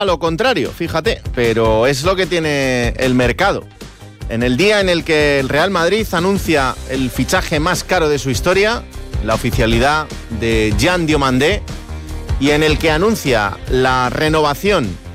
a lo contrario, fíjate, pero es lo que tiene el mercado. En el día en el que el Real Madrid anuncia el fichaje más caro de su historia, la oficialidad de Jean Diomandé, y en el que anuncia la renovación